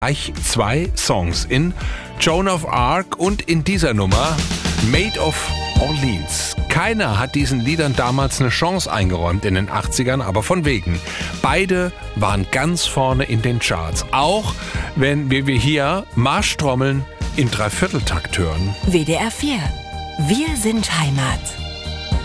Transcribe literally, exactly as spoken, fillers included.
Gleich zwei Songs in Joan of Arc und in dieser Nummer Maid of Orleans. Keiner hat diesen Liedern damals eine Chance eingeräumt in den achtzigern, aber von wegen. Beide waren ganz vorne in den Charts, auch wenn wir hier Marschtrommeln in Dreivierteltakt hören. W D R vier. Wir sind Heimat.